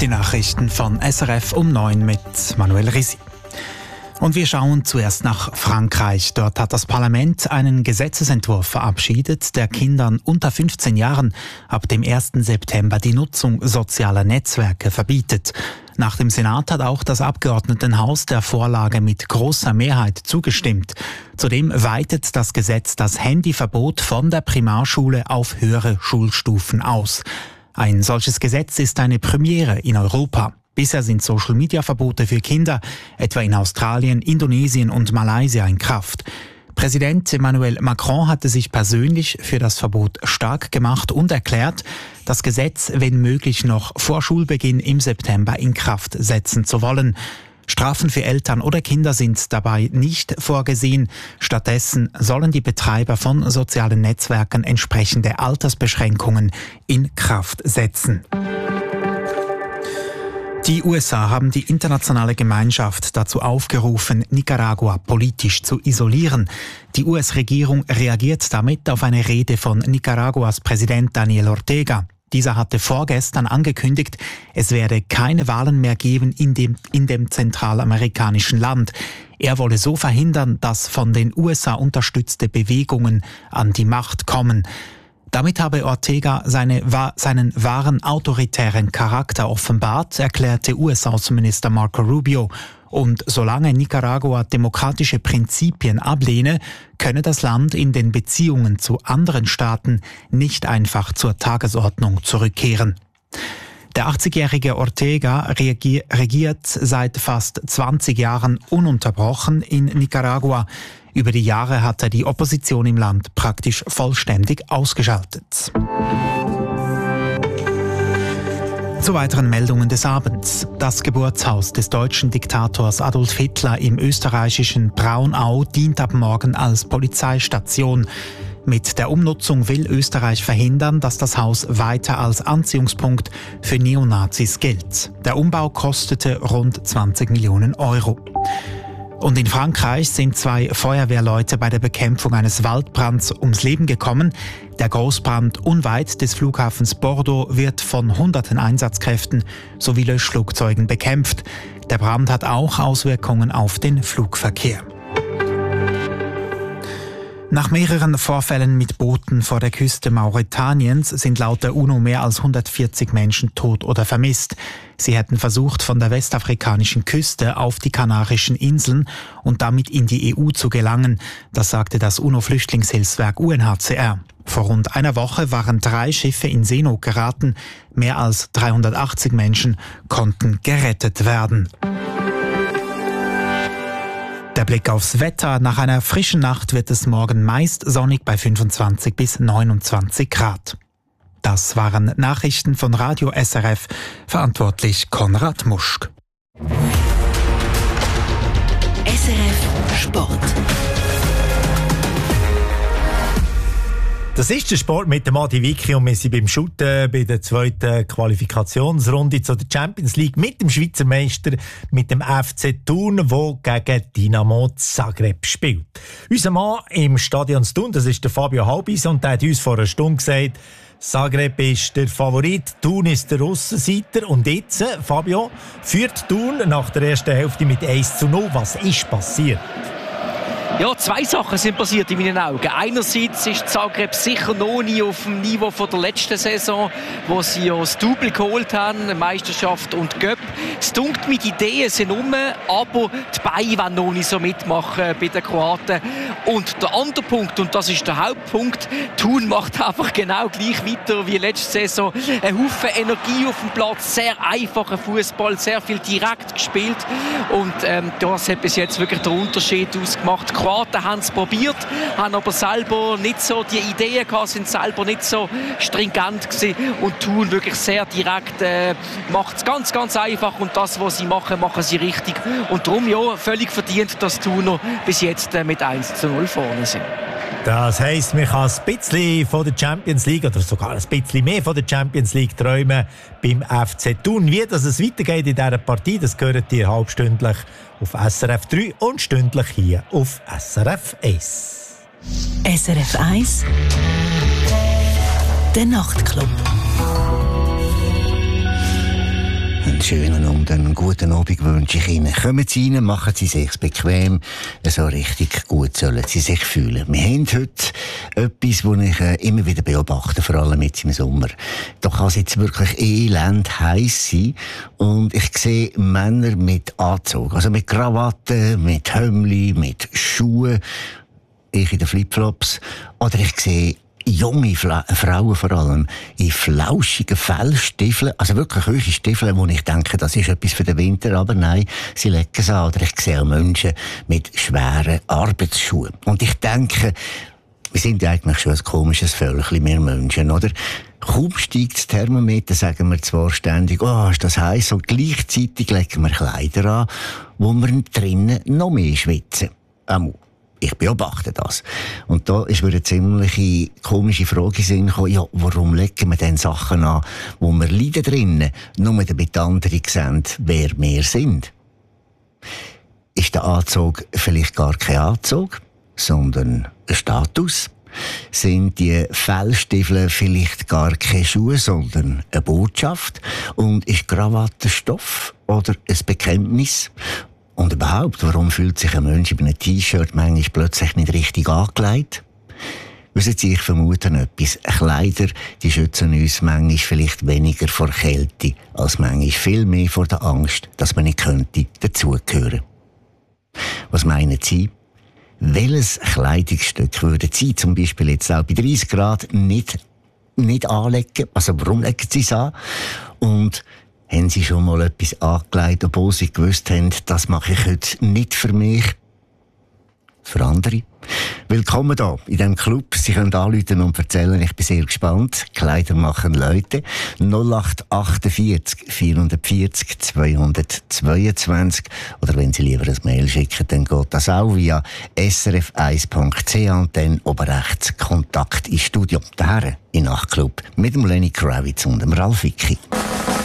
Die Nachrichten von SRF um 9 mit Manuel Risi. Und wir schauen zuerst nach Frankreich. Dort hat das Parlament einen Gesetzesentwurf verabschiedet, der Kindern unter 15 Jahren ab dem 1. September die Nutzung sozialer Netzwerke verbietet. Nach dem Senat hat auch das Abgeordnetenhaus der Vorlage mit großer Mehrheit zugestimmt. Zudem weitet das Gesetz das Handyverbot von der Primarschule auf höhere Schulstufen aus. Ein solches Gesetz ist eine Premiere in Europa. Bisher sind Social-Media-Verbote für Kinder, etwa in Australien, Indonesien und Malaysia, in Kraft. Präsident Emmanuel Macron hatte sich persönlich für das Verbot stark gemacht und erklärt, das Gesetz, wenn möglich, noch vor Schulbeginn im September in Kraft setzen zu wollen. Strafen für Eltern oder Kinder sind dabei nicht vorgesehen. Stattdessen sollen die Betreiber von sozialen Netzwerken entsprechende Altersbeschränkungen in Kraft setzen. Die USA haben die internationale Gemeinschaft dazu aufgerufen, Nicaragua politisch zu isolieren. Die US-Regierung reagiert damit auf eine Rede von Nicaraguas Präsident Daniel Ortega. Dieser hatte vorgestern angekündigt, es werde keine Wahlen mehr geben in dem zentralamerikanischen Land. Er wolle so verhindern, dass von den USA unterstützte Bewegungen an die Macht kommen. Damit habe Ortega seinen wahren autoritären Charakter offenbart, erklärte US-Außenminister Marco Rubio. Und solange Nicaragua demokratische Prinzipien ablehne, könne das Land in den Beziehungen zu anderen Staaten nicht einfach zur Tagesordnung zurückkehren. Der 80-jährige Ortega regiert seit fast 20 Jahren ununterbrochen in Nicaragua. Über die Jahre hat er die Opposition im Land praktisch vollständig ausgeschaltet. Zu weiteren Meldungen des Abends. Das Geburtshaus des deutschen Diktators Adolf Hitler im österreichischen Braunau dient ab morgen als Polizeistation. Mit der Umnutzung will Österreich verhindern, dass das Haus weiter als Anziehungspunkt für Neonazis gilt. Der Umbau kostete rund 20 Millionen Euro. Und in Frankreich sind 2 Feuerwehrleute bei der Bekämpfung eines Waldbrands ums Leben gekommen. Der Großbrand unweit des Flughafens Bordeaux wird von hunderten Einsatzkräften sowie Löschflugzeugen bekämpft. Der Brand hat auch Auswirkungen auf den Flugverkehr. Nach mehreren Vorfällen mit Booten vor der Küste Mauretaniens sind laut der UNO mehr als 140 Menschen tot oder vermisst. Sie hätten versucht, von der westafrikanischen Küste auf die Kanarischen Inseln und damit in die EU zu gelangen. Das sagte das UNO-Flüchtlingshilfswerk UNHCR. Vor rund einer Woche waren 3 Schiffe in Seenot geraten. Mehr als 380 Menschen konnten gerettet werden. Der Blick aufs Wetter. Nach einer frischen Nacht wird es morgen meist sonnig bei 25 bis 29 Grad. Das waren Nachrichten von Radio SRF, verantwortlich Konrad Muschk. SRF Sport. Das ist der Sport mit dem Adi Vicky und wir sind beim Shooten bei der zweiten Qualifikationsrunde zur Champions League mit dem Schweizer Meister, mit dem FC Thun, der gegen Dinamo Zagreb spielt. Unser Mann im Stadion Thun, das ist der Fabio Halbis, und der hat uns vor einer Stunde gesagt, Zagreb ist der Favorit, Thun ist der Aussenseiter. Und jetzt, Fabio, führt Thun nach der ersten Hälfte mit 1:0. Was ist passiert? Ja, 2 Sachen sind passiert in meinen Augen. Einerseits ist Zagreb sicher noch nie auf dem Niveau von der letzten Saison, wo sie ja das Double geholt haben, Meisterschaft und Cup. Es dunkt mit Ideen sind aber die Beine wollen noch nicht so mitmachen bei den Kroaten. Und der andere Punkt, und das ist der Hauptpunkt, Thun macht einfach genau gleich weiter wie letzte Saison. Ein Haufen Energie auf dem Platz, sehr einfacher Fußball, sehr viel direkt gespielt. Und das hat bis jetzt wirklich den Unterschied ausgemacht. Die Kroaten haben es probiert, haben aber selber nicht so die Ideen gehabt, sind selber nicht so stringent gewesen und Thun wirklich sehr direkt, macht es ganz, ganz einfach und das, was sie machen, machen sie richtig. Und darum ja, völlig verdient, dass Thuner bis jetzt mit 1:0 vorne sind. Das heisst, man kann ein bisschen von der Champions League oder sogar ein bisschen mehr von der Champions League träumen beim FC Thun. Wie das es weitergeht in dieser Partie, das gehört ihr halbstündlich auf SRF 3 und stündlich hier auf SRF 1. SRF 1 Der Nachtclub. schönen und einen guten Abend wünsche ich Ihnen. Kommen Sie rein, machen Sie sich bequem, so richtig gut sollen Sie sich fühlen. Wir haben heute etwas, das ich immer wieder beobachte, vor allem jetzt im Sommer. Da kann es jetzt wirklich elend heiß sein und ich sehe Männer mit Anzug, also mit Krawatten, mit Hömmli, mit Schuhen, ich in den Flipflops, oder ich sehe junge Frauen vor allem in flauschigen Fellstiefeln, also wirklich hohe Stiefel, wo ich denke, das ist etwas für den Winter, aber nein, sie legen es an. Oder ich sehe auch Menschen mit schweren Arbeitsschuhen. Und ich denke, wir sind ja eigentlich schon ein komisches Völkchen, wir Menschen, oder? Kaum steigt das Thermometer, sagen wir zwar ständig, oh, ist das heiß, und gleichzeitig legen wir Kleider an, wo wir drinnen noch mehr schwitzen. Ich beobachte das. Und da ist mir eine ziemlich komische Frage in den Sinn gekommen, ja, warum legen wir denn Sachen an, wo wir leiden drinnen, nur damit andere sehen, wer wir sind? Ist der Anzug vielleicht gar kein Anzug, sondern ein Status? Sind die Fellstiefel vielleicht gar keine Schuhe, sondern eine Botschaft? Und ist Krawatte Stoff oder ein Bekenntnis? Und überhaupt, warum fühlt sich ein Mensch in einem T-Shirt manchmal plötzlich nicht richtig angelegt? Wissen Sie, ich vermute etwas. Kleider, die schützen uns manchmal vielleicht weniger vor Kälte, als manchmal viel mehr vor der Angst, dass man nicht könnte dazugehören. Was meinen Sie? Welches Kleidungsstück würden Sie zum Beispiel jetzt auch bei 30 Grad nicht anlegen? Also warum legen Sie es an? Und haben Sie schon mal etwas angelegt, obwohl Sie gewusst haben, das mache ich heute nicht für mich, für andere? Willkommen hier in diesem Club. Sie können anrufen und erzählen, ich bin sehr gespannt. Kleider machen Leute. 0848 440 222. Oder wenn Sie lieber ein Mail schicken, dann geht das auch via srf1.ch und dann oben rechts Kontakt ins Studio. Daher in Nachtclub mit dem Lenny Kravitz und dem Ralf Vicky.